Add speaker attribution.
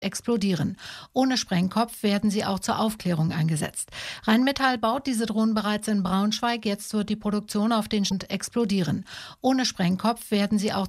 Speaker 1: explodieren. Ohne Sprengkopf werden sie auch zur Aufklärung eingesetzt. Rheinmetall baut diese Drohnen bereits in Braunschweig. Jetzt wird die Produktion auf den Stand explodieren. Ohne Sprengkopf werden sie auch